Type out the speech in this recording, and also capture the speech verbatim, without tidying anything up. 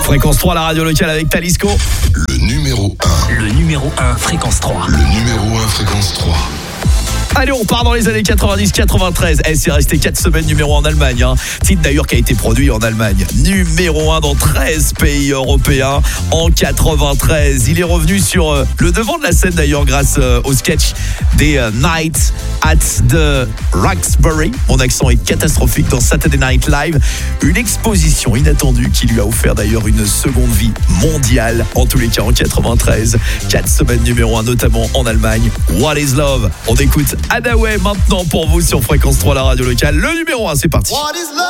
Fréquence trois, la radio locale avec Talisco. Le numéro un. Le numéro un, Fréquence trois. Le numéro un, Fréquence trois. Allez, on part dans les années quatre-vingt-dix quatre-vingt-treize. Eh, c'est resté quatre semaines numéro un en Allemagne. Hein. Titre d'ailleurs qui a été produit en Allemagne. Numéro un dans treize pays européens en quatre-vingt-treize. Il est revenu sur euh, le devant de la scène d'ailleurs grâce euh, au sketch des euh, Night at the Roxbury. Mon accent est catastrophique dans Saturday Night Live. Une exposition inattendue qui lui a offert d'ailleurs une seconde vie mondiale. En tous les cas en quatre-vingt-treize. quatre semaines numéro un notamment en Allemagne. What is Love? On écoute Hadaway maintenant pour vous sur Fréquence trois, la radio locale. Le numéro un, c'est parti.